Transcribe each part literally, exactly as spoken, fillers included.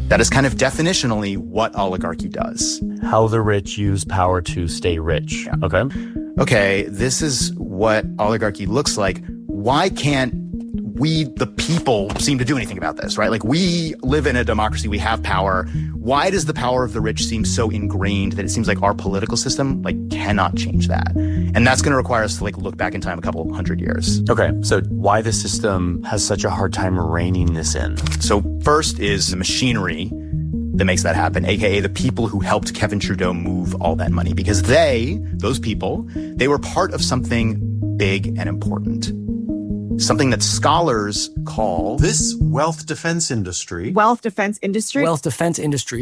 That is kind of definitionally what oligarchy does. How the rich use power to stay rich. Yeah. Okay. Okay, this is what oligarchy looks like. Why can't we, the people, seem to do anything about this, right? Like, we live in a democracy, we have power. Why does the power of the rich seem so ingrained that it seems like our political system, like, cannot change that? And that's going to require us to, like, look back in time a couple hundred years. Okay, so why the system has such a hard time reining this in? So first is the machinery that makes that happen, a k a the people who helped Kevin Trudeau move all that money. Because they, those people, they were part of something big and important. Something that scholars call this wealth defense industry. Wealth defense industry? Wealth defense industry.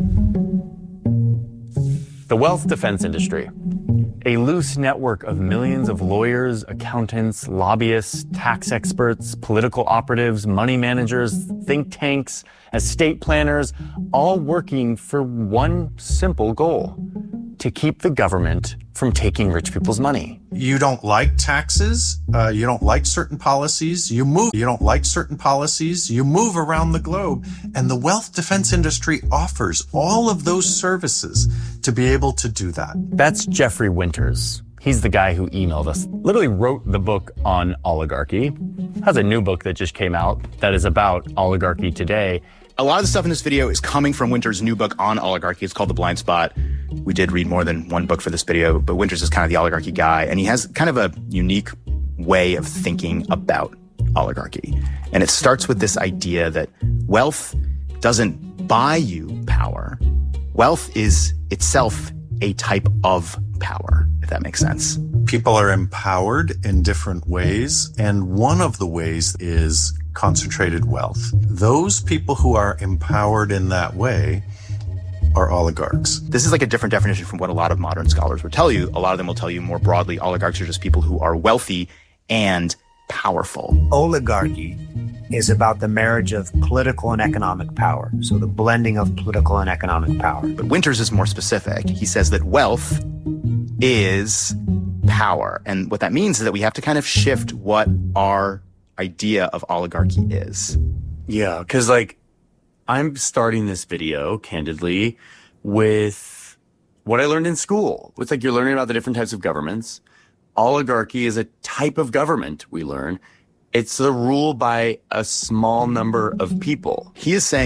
The wealth defense industry. A loose network of millions of lawyers, accountants, lobbyists, tax experts, political operatives, money managers, think tanks, estate planners, all working for one simple goal: to keep the government from taking rich people's money. You don't like taxes, uh, you don't like certain policies, you move. You don't like certain policies, you move around the globe. And the wealth defense industry offers all of those services to be able to do that. That's Jeffrey Winters. He's the guy who emailed us, literally wrote the book on oligarchy, has a new book that just came out that is about oligarchy today. A lot of the stuff in this video is coming from Winters' new book on oligarchy. It's called The Blind Spot. We did read more than one book for this video, but Winters is kind of the oligarchy guy, and he has kind of a unique way of thinking about oligarchy. And it starts with this idea that wealth doesn't buy you power. Wealth is itself a type of power, if that makes sense. People are empowered in different ways, and one of the ways is concentrated wealth. Those people who are empowered in that way are oligarchs. This is like a different definition from what a lot of modern scholars would tell you. A lot of them will tell you more broadly, oligarchs are just people who are wealthy and powerful. Oligarchy is about the marriage of political and economic power. So the blending of political and economic power. But Winters is more specific. He says that wealth is power. And what that means is that we have to kind of shift what our idea of oligarchy is. Yeah, because, like, I'm starting this video, candidly, with what I learned in school. It's like you're learning about the different types of governments. Oligarchy is a type of government, we learn. It's the rule by a small number of people. He is saying